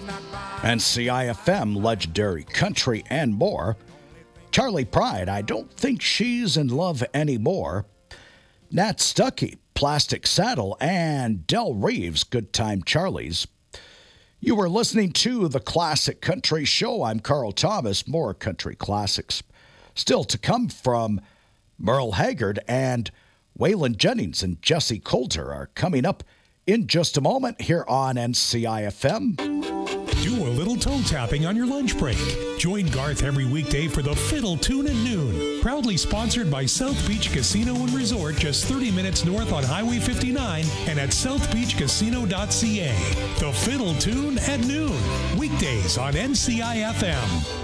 And CIFM, legendary country and more. Charlie Pride, I don't think she's in love anymore. Nat Stuckey, Plastic Saddle, and Del Reeves, Good Time Charlies. You were listening to The Classic Country Show. I'm Carl Thomas. More country classics still to come from Merle Haggard, and Waylon Jennings and Jesse Coulter are coming up in just a moment here on NCIFM. Do a little toe tapping on your lunch break. Join Garth every weekday for the Fiddle Tune at noon. Proudly sponsored by South Beach Casino and Resort, just 30 minutes north on Highway 59 and at southbeachcasino.ca. The Fiddle Tune at noon. Weekdays on NCIFM.